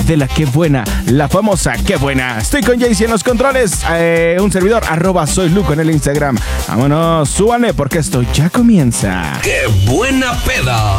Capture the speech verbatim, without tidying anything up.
de la Qué Buena, la famosa Qué Buena. Estoy con Jaycee en los controles, eh, un servidor, arroba soy Luco en el Instagram. Vámonos, súbane porque esto ya comienza. ¡Qué buena peda!